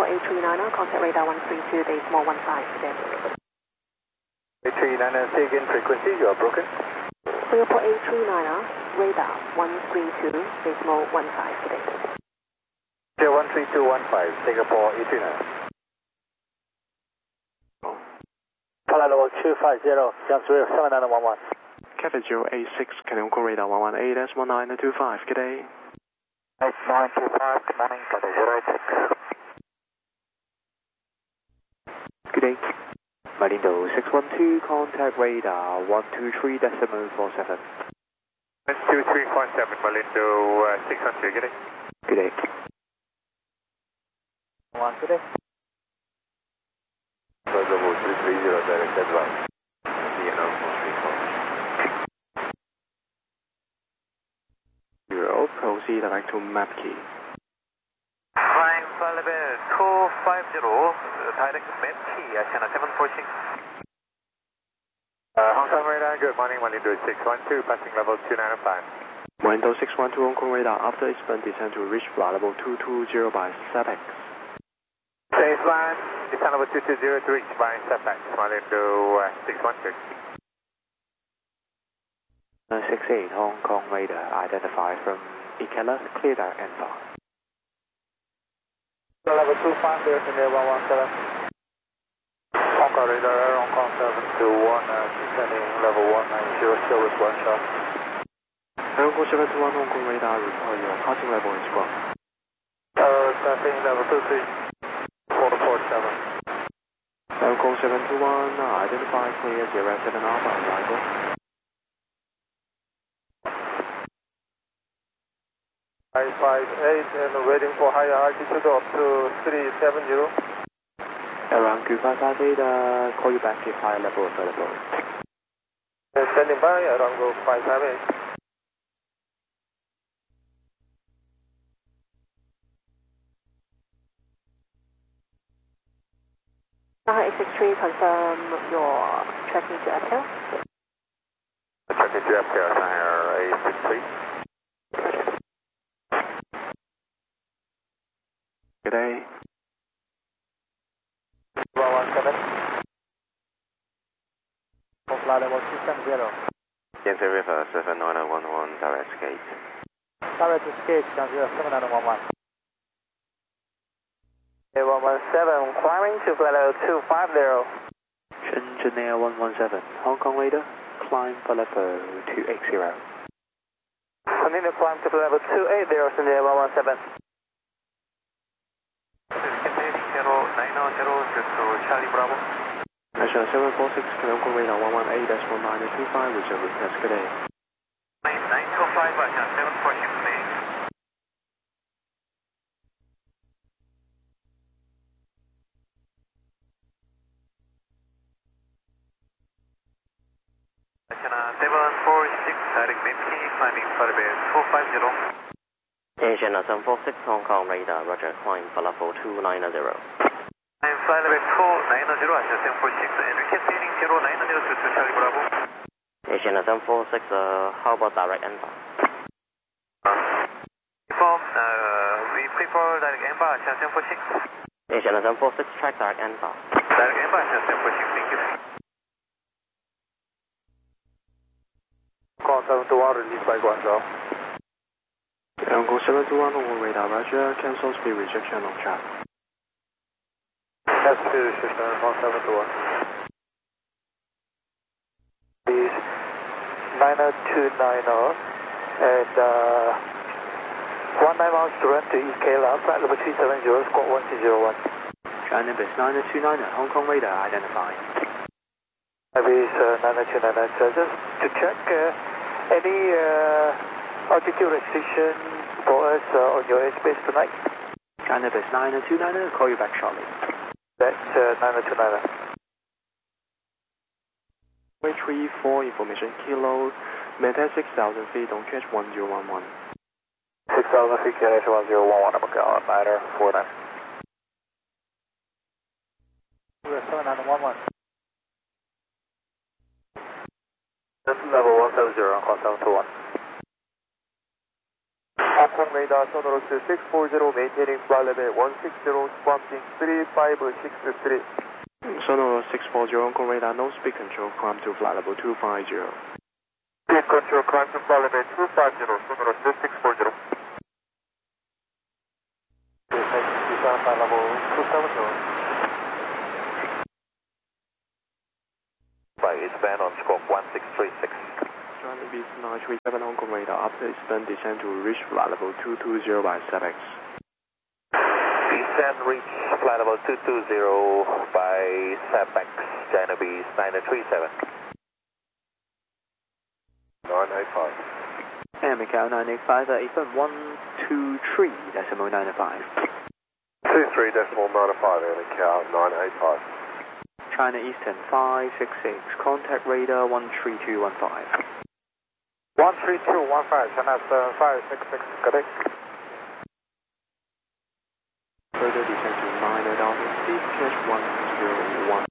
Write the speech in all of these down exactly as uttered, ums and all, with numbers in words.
Singapore eight three niner, contact radar one three two, decimal one five, today. eight three niner, say again frequency, you are broken. Singapore eight three niner, radar one three two, decimal one five, today. one three two one five, Singapore eight three niner. Flight level two five zero, Young Zero seven nine one one. Cathay zero eight six, Cathay Hong Kong radar one one eight, decimal nine two five, good day. eight nine two five, good morning, Cathay zero eight six. Good day. Malindo six one two, contact radar one two three decimal four seven. one two three four seven, Malindo uh, six one two, good day. Good day. One, good day. Level three three zero, direct advance. Zero, proceed direct to map key. Flying flight level two five zero, direct map key, Asiana seven four six. Uh, Hong Kong radar, good morning, Malindo six one two, passing level two nine five. Malindo six one two, Hong Kong radar, after expand descend to reach flight level two two zero by S A P X. Safe line, descend level two two zero to reach by S A P X, Malindo uh, six one two. six eight, Hong Kong radar, identified from Ikela, clear direct info. Level two five zero, near one one seven. Hong Kong radar, Hong Kong seven two one, uh, descending level one nine zero, still with one shot. Hong Kong seven two one, Hong Kong radar, report your passing level is one. Uh, passing level two three four four seven. Hong Kong seven two one, identified clear zero seven Alpha arrival. five five eight and waiting for higher altitude up to three seven zero. Around Q five five eight, uh, call you back if higher level available. Uh, standing by around go five five eight. Shanghai eight six three, confirm your tracking to F T L. Tracking to F T L, Shanghai eight six three. Good day. one one seven. Flight level two seven zero. Yankee River seven nine one one, direct escape. Direct escape, Yankee River seven nine one one. one one seven, climbing to flight level two five zero. Shenzhen Air one one seven, Hong Kong radar, climb for level two eight zero. Continue to climb to flight level two eight zero, Shenzhen Air one one seven. Charlie Bravo. National seven four six, Hong Kong radar one one eight, decimal nine two five, reserve request, good day. nine two five, seven four six, please. seven four six, direct map key, climbing for level two five zero. Asiana seven four six, Hong Kong radar, roger, climb for level two nine zero. I'm flight level two nine zero, Asiana seven four six, and requesting zero nine zero to Charlie Bravo. Asiana seven four six, uh, how about direct info? Uh, inform, uh, we prefer direct info, Asiana seven four six. Asiana seven four six, track direct info. Direct info, Asiana seven four six, thank you. Call seven two one, release by Guangzhou. Hong Kong seven two one, Hong Kong radar, roger, cancel speed rejection on track. That's speed rejection, Hong Kong seven two one. Please, nine two nine zero, and uh, one nine miles to run to East Kayla, flight level three seven zero, squawk one two zero one. China base nine two nine, Hong Kong radar identified. Base uh, nine two nine, so just to check, uh, any uh, altitude restriction for us uh, on your airspace tonight? China base nine two nine, call you back shortly. That's uh, nine two nine. Way three four, information, kilo, maintain six thousand feet, don't catch one zero one one. six thousand feet, catch one zero one one, I'm going on niner four nine. seven nine one one. This is level one seven zero, call seven two one. Hong Kong radar. radar, Sonorous six four zero, maintaining flight level one six zero, squawking three five six three. Sonorous six four zero, Hong Kong radar, no speed control, climb to flight level two five zero. Speed control, climb to flight level two five zero, Sonorous six four zero. Flight level two seven zero. By eastbound on squawk one six three six. China Beast nine three seven, Hong Kong radar, after eastbound descend to reach flight level two two zero by S A P X. Descend reach flight level two two zero by S A P X, China Beast nine three seven. nine eight five. And Macau nine eight five, uh, eastbound one two three decimal nine five. two three decimal nine five, Air Macau nine eight five. China Eastern five six six, contact radar one three two one five. one three two one five, China Eastern five six six, good day. Further descend to nine thousand feet, catch one zero one.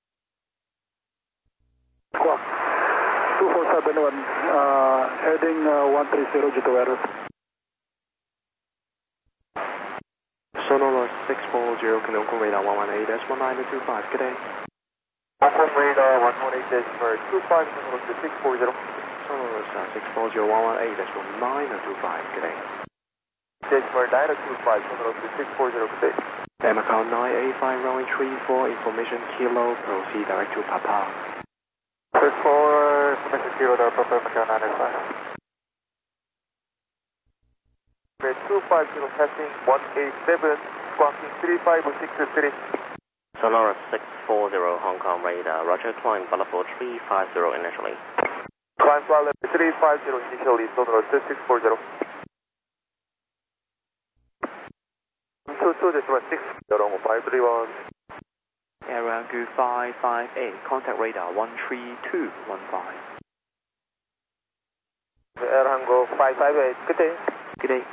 Squawk two four seven one, uh, heading uh, one three zero, Judo error. Sonorous six four zero, Hong Kong radar one one eight dash one nine two five, good day. Hong Kong radar one one eight dash two five, Sonorous six four zero. Sonorous uh, six four zero one one eight dash one nine two five, good day. Decimal nine two five, Sonorous six four zero, good day. Air Macau nine eight five, runway three four, information kilo, proceed direct to Papa. three four, information kilo, direct to Papa, Macau nine eight five. two five zero, passing one eight seven, squawking three five six three. Sonorous six four zero, Hong Kong radar, roger, climb flight level three five zero initially. Climb flight level three five zero initially, Sonorous six four zero. two two, this was six zero five three one. Air Rangoon five five eight, contact radar one three two one five. Air Rango five five eight, good day. Good day.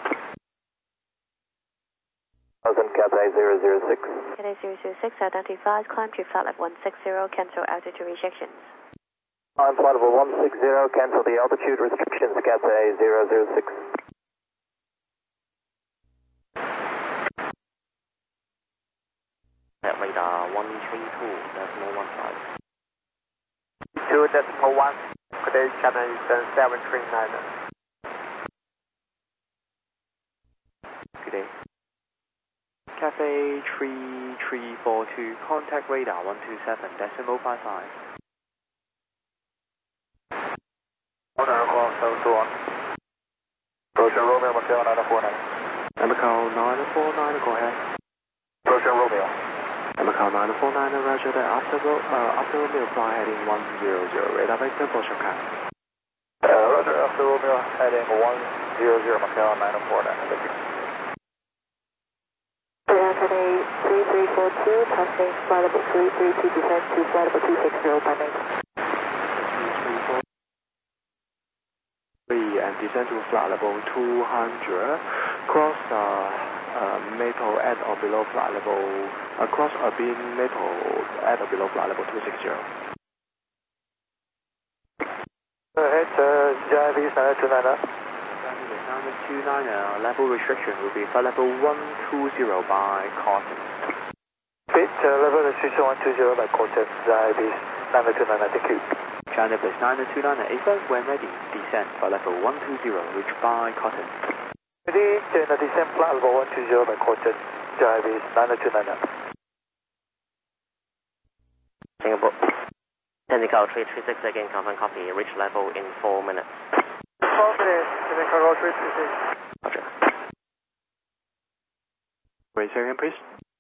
Thousand Cathay zero zero six. Cathay zero zero six, identified, climb to flight level one six zero, cancel altitude restrictions. On flight level one six zero, cancel the altitude restrictions, Cathay zero zero six. At radar one three two decimal one five. two decimal one, good day, China Eastern seven three nine. Good day. Cathay three three four two, contact radar one two seven decimal five five. seven two one. Roger Romeo, Macau nine four nine. Macau nine four nine, go ahead. Roger Romeo. Macau nine four nine, roger that. After, uh, after Romeo, fly heading one zero zero, radar vector for Shaka. Uh, roger, after Romeo, heading one zero zero, Macau nine four nine. Thank you. Cathay three three four two, passing flight level three three two, descend to flight level two six zero by main. And descend to flight level two hundred, cross uh, uh, Maple at or below flight level, uh, cross Urbin Maple at or below flight level two six zero. Ahead, uh, J V nine two nine. nine two nine, uh, level restriction will be flight level one two zero by Cotton. Bit, uh, level restriction one two zero by Cortex, J V nine two nine, thank you. China Plus nine two nine, A when ready, descend flight level one two zero, reach by Cotton. Ready, China descend flight level one two zero by Cortex, J V nine two nine. Singapore. Technical three three six again, confirm copy, reach level in four minutes. four minutes, Technical three three six. Roger. Wait a second, please.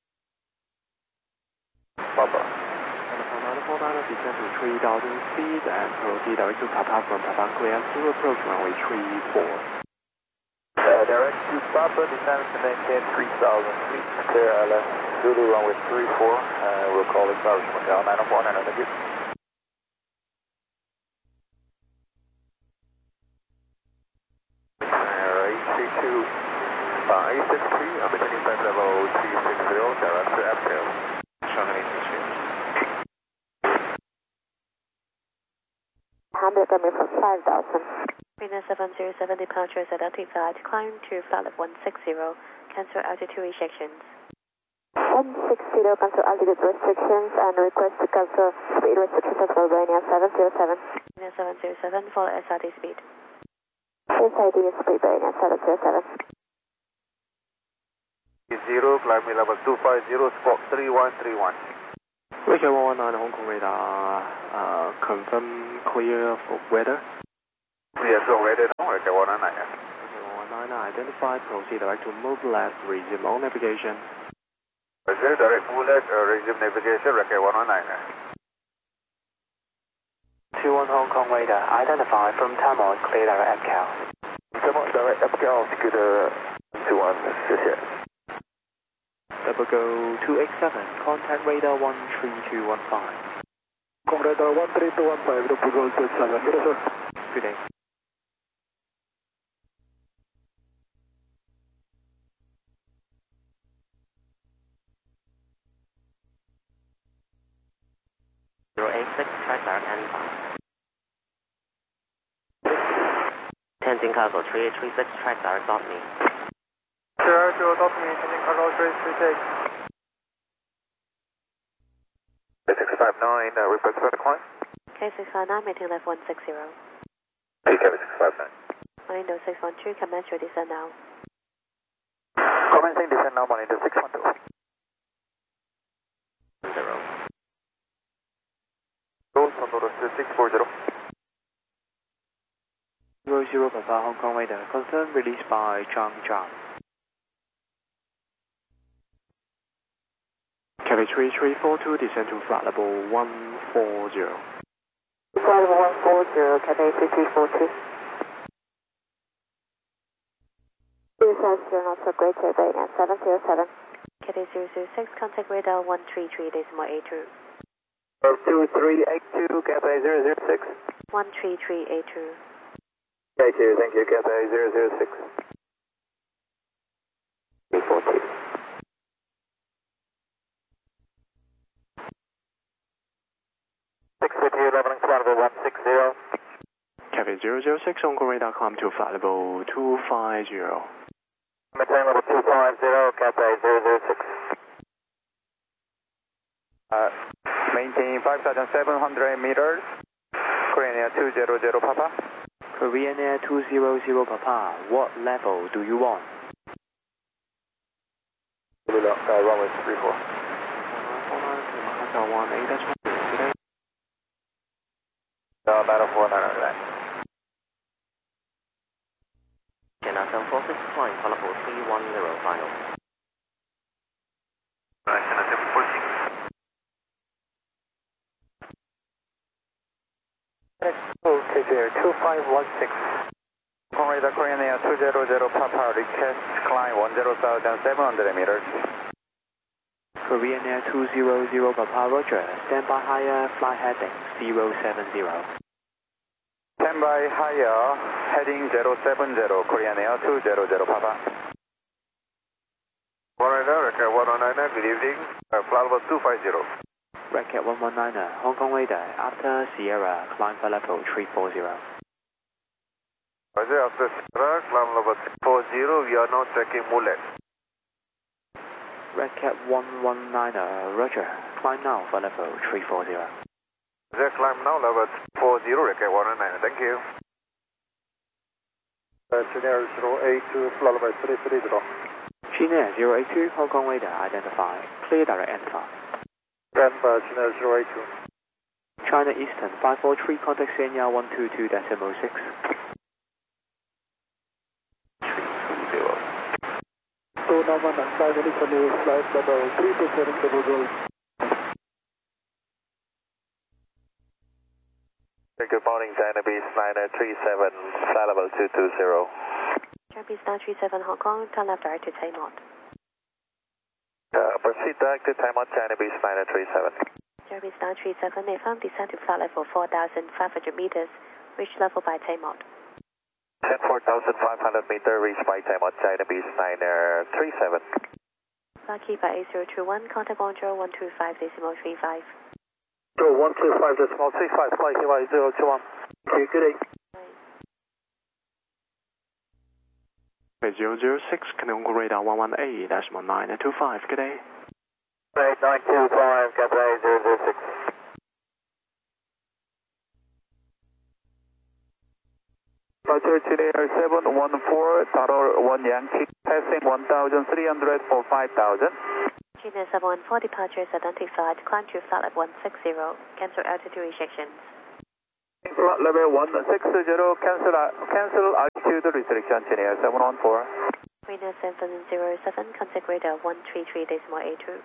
Papa. nine four nine, descend to three thousand feet and proceed direct to Papa from Papa clear to approach runway three four. Uh, direct to Papa, descend to maintain three thousand feet, clear L S, Zulu runway three four, uh, we'll call it South Macau nine four nine, thank you. Alright, three two five six three, I'm maintaining flight level three six zero, direct to Abtail. Shanghai Eastern. one hundred, for five thousand. Marina seven zero seven departure is identified. Climb to flight level one six zero. Cancel altitude restrictions. one six zero, cancel altitude restrictions and request to cancel speed restrictions of Albania seven zero seven. Marina seven zero seven, follow S R D speed. S R D speed, Albania seven zero seven. Zero, climb level two five zero, squawk three one three one. Wicket one one nine, Hong Kong radar, uh, confirm clear for weather. Clear for weather, no, Wicket one one nine. Wicket one one nine, identified, proceed direct to move left, resume all navigation. Roger, direct move left, uh, resume navigation, Wicket one one nine. two one Hong Kong radar, identified from Tamil, clear direct F C A L. Tamil direct F C A L, good, uh, two one, 谢谢。 Double go two eight seven, contact radar one three two one five. Contact radar one three two one five, double go two eight seven, good sir. Good day. zero eight six, track direct N five. Tianjin Cargo three eight three six, track direct dot me. Sure, sure, dot me, Tianjin Cargo three eight three six. six five nine, uh, request for the climb. K six five nine, maintain level one six zero. K six five nine. Monindo six one two, commence your descent now. Commencing descent now, Monindo six one two. Zero. Roll Honduras six four zero. Zero zero Papa, Hong Kong radar, confirm release by Zhang Zhang. Cathay three three four two, descend to flight level one four zero. Flight level one four zero, Cathay three three four two. Descent zero knots for Greater Albania seven zero seven. Cathay zero zero six, contact radar one three three decimal eight two. two three eight two, Cathay zero zero six. one three three eight two. eight two, thank you, Cathay zero zero six. three four two. six two two, leveling flight level one six zero. Cathay zero zero six, Hong Kong radar, climb to flight level two five zero. Maintain level two five zero, Cathay zero zero six. Uh, maintain five thousand seven hundred meters. Korean Air two zero zero Papa. Korean Air two zero zero Papa, what level do you want? Uh, runway three four. one eight, that's one. Uh, nine four nine nine. China seven four six, flying for level three one zero, final. Right, China seven four six. Okay, there, two five one six. Hong Radar Korean Air two zero zero Papa, request climb one zero thousand seven hundred meters. Korean Air two zero zero Papa, roger. Stand by higher, fly heading zero seven zero. Stand by higher, heading zero seven zero, Korean Air two zero zero Papa. one niner, okay, one niner, good evening. Uh, flight level two five zero. Racket one one niner, Hong Kong radar, after Sierra, climb for level three four zero. Roger, after Sierra, climb level three four zero, we are now tracking Mulet. Racket one one niner, roger, climb now for level three four zero. Roger, climb now, level three four zero, Racket one niner, thank you. Engineer zero eight two, flight level three three zero. China zero eight two, Hong Kong radar, identify, clear direct N five. Stand by, China zero eight two. China Eastern five four three, contact Senya one two two decimal six. So now one and five minutes on your flight level three two seven double goal. Good morning, China Beast niner three seven, flight level two two zero. China Beast nine three seven Hong Kong, turn left direct to Taimot. Uh, proceed direct to Taimot, China Beast niner three seven. China Beast nine three seven, affirm descent to flight level four thousand five hundred meters, reach level by Taimot. Descent four thousand five hundred meter, reach by Taimot, China Beast niner three seven. Flight key by eight zero two one, contact one zero one two five decimal three five. one two five decimal three five, flight key by zero two one. Okay, good day. Cathay zero zero six, Canonical Radar one one eight, decimal nine two five, good day. eight nine two five, Cathay zero zero six. Departure Chile seven one four, Tower one Yankee, passing one thousand three hundred for five thousand. Chile seven one four, departures identified, climb to flight level one six zero, cancel altitude rejections. Flight level one six zero, cancel, cancel altitude restriction, Chile seven one four. Reno seven zero seven, contact radar one three three decimal eight two.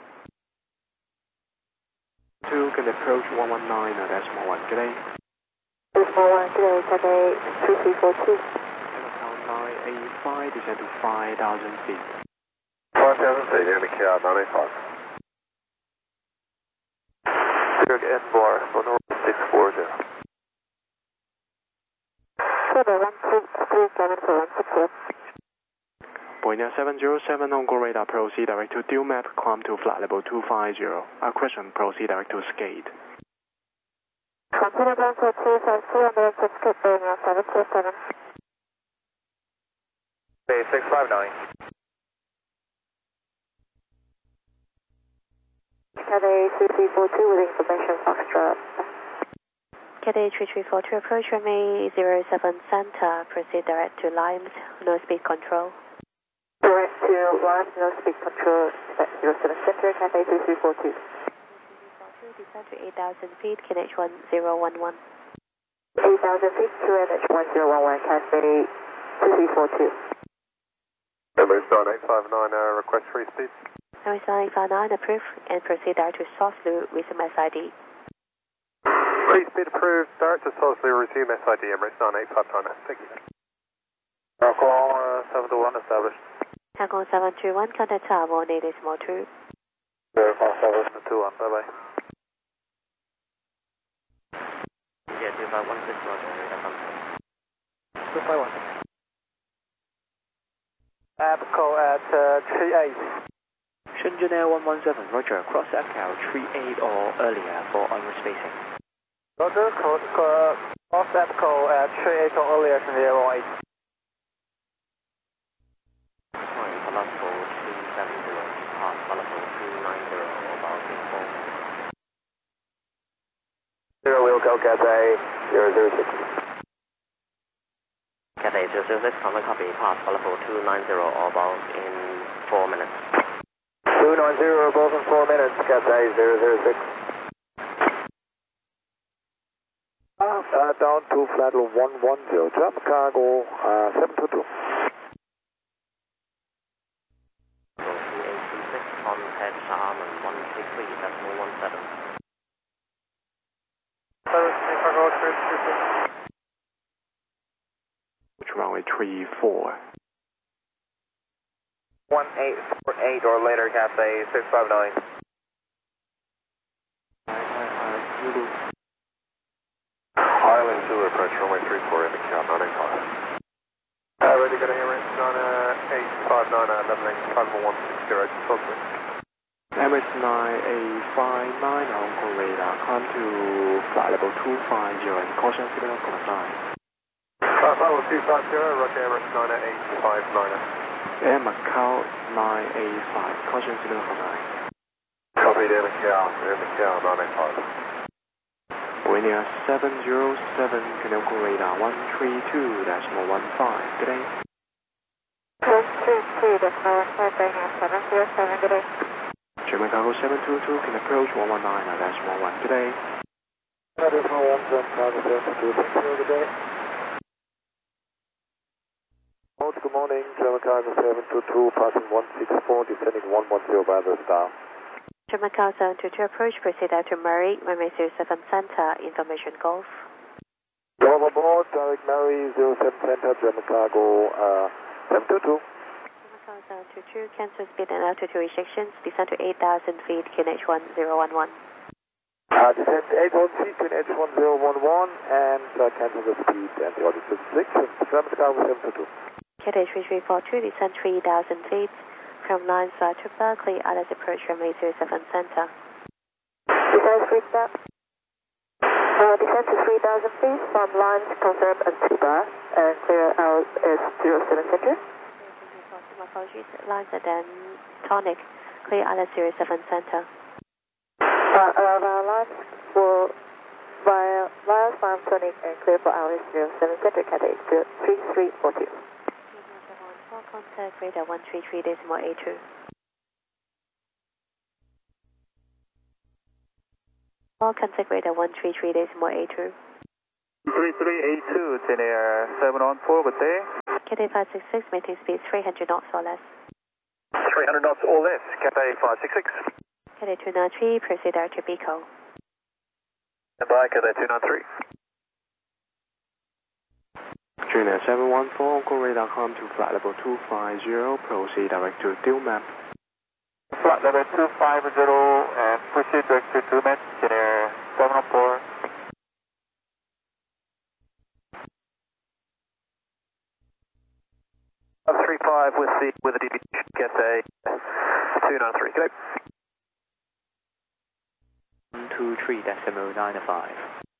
two can approach one one nine, decimal one, good day. Decimal one, good day, Cathay three three four two. Count nine eight five, descend to five thousand feet. five thousand feet, in the K R nine eight five. Zurich N bar, one six four zero. Cathay one three three seven for one six zero. Boeing seven zero seven, on go radar, proceed direct to due map, climb to flight level two five zero. A question, proceed direct to skate. Continue ground for two five two, and then subscript Boeing seven two seven. Bay six five nine. Cathay three three four two with information Foxtrot. Cathay three three four two, approach runway zero seven center, proceed direct to Limes, no speed control. Direct to Limes, no speed control, zero seven center, Cathay three three four two. Descend to eight thousand feet, K N H one zero one one. eight thousand feet, Q N H one zero one one, Cathay three three four two. Emirates nine eight five nine, uh, request free speed. Emirates nine eight five nine, approved, and proceed direct to Sausalito with some S I D. Free speed approved, direct to Sausalito, resume S I D, Emirates nine eight five nine, thank you. Falcon uh, seven two one established. Falcon seven two one, contact tower one eight decimal two. Falcon seven two one, bye bye. Yeah, two five one six, Roger, radar confirm. two five one. Abco at uh, three eight. Shenzhen Air one one seven, Roger, cross Abco three eight or earlier for onward spacing. Roger, code, uh, cross Abco at three eight or earlier, Shenzhen Air one eight. Sorry, Falafel two seven zero, pass Falafel two nine zero, about four. Zero will go Cathay zero zero six. Cathay zero zero six, common copy, pass Falafel two nine zero, about in four minutes. two nine zero, both in four minutes, Cathay zero zero six. Uh, down to flight level one one zero, jump cargo uh, seven two two. two eight two six, contact Sharman one three three, decimal one seven. Which runway three four. one eight four eight or later, Cathay six five nine. Island Zulu approach runway three four in the count nine eight five. Uh, ready to go to Emirates nine eight five nine, leveling five one six zero to Sausalito. Emirates nine eight five nine, on go radar, climb to flight level two five zero, and caution signal command line. Flight level two five zero, Roger, Emirates nine eight five nine. Air Macau nine eight five, caution signal command line. Copied, Air Macau, Air Macau nine eight five. Boeing seven zero seven, Canonical Radar one three two, decimal one five, good day. one three two, decimal one five, Boeing seven zero seven, good day. German Cargo seven two two, can approach one one nine, decimal one, good day. Decimal one, German Cargo seven two two, thank you, good day. Good morning, German Cargo seven two two, passing one six four, descending one one zero by the star. German Cargo seven two two, approach, proceed out to Murray, runway zero seven center, information Golf. Golf aboard, direct Murray, zero seven center, German Cargo uh, seven two two. German Cargo seven two two, cancel speed and altitude restrictions, descend to eight thousand feet, K N H one zero one one. Uh, descend to eight thousand feet, K N H one zero one one, and uh, cancel the speed and the altitude restrictions, German Cargo seven two two. Cathay three three four two, descend three thousand feet. From Lines flight to Berkeley, Alice approach runway zero seven center. Descend three thousand. Uh, descend to three thousand feet from Lines confirm at Tuba, and clear out is zero seven center. apologies. Lines are then tonic. Clear Island zero seven center. Uh, uh, lines for via lines farm tonic and clear for Island zero seven center. Cathay three three four two. Contact radar one three three decimal eight two. All contact radar one three three decimal eight two. three three eight two, ten air seven one four, good day. Cathay five six six, maintain speed three hundred knots or less. three hundred knots or less, Cathay five six six. Cathay two nine three, proceed out to Pico. Goodbye, Cathay two nine three. Junior seven one four, on call radar com to flight level two five zero, proceed direct to Deal Map. Flight level two five zero and proceed direct to Deal Map, Junior seven one four. three five with the with the deviation, Cathay two nine three. Good day. one two three decimal nine five.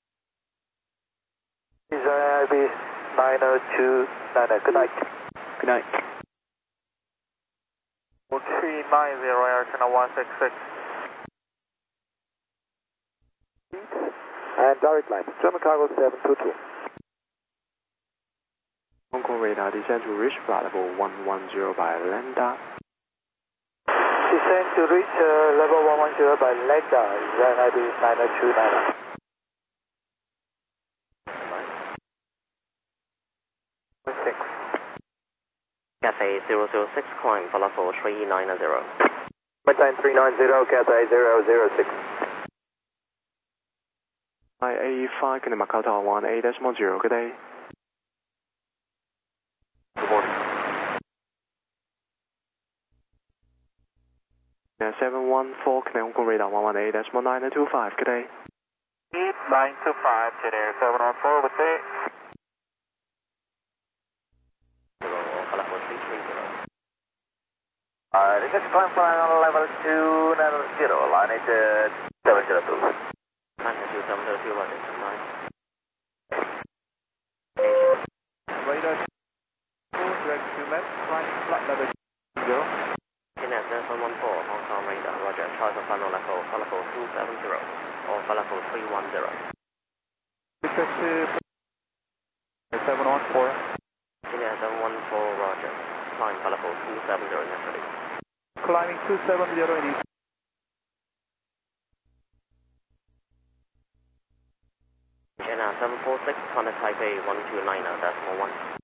Is I B nine oh two nine oh. Good night. Good night. three nine zero, Air Channel one six six. And direct line, German cargo seven two two. On call radar descend to reach flight level one one zero by Lambda. Descend to reach uh, level one one zero by Lambda. Is I B nine oh two nine oh. six. Cathay zero zero six, climb for level three nine zero. Maintain three nine zero, Cathay zero zero six. I A five, Kennedy Macau Tower one eight decimal zero, good day. Good morning. seven one four, Kennedy Hong Kong radar one one eight decimal nine two five, good day. eight nine two five, Kennedy seven one four, good day. Uh, the next climb flying on level two nine zero, line is uh, seven zero two. Magnitude seven zero two, Roger, nine. Radar direct to map, climbing flight level zero. Kennedy seven one four, Hong Kong radar, Roger, charge of final level, for level two seven zero, or for level three one zero. Request to seven one four. Kennedy seven one four, Roger, climb for level two seven zero initially. Climbing two seven zero in east. China seven four six, contact Taipei one two nine, decimal one.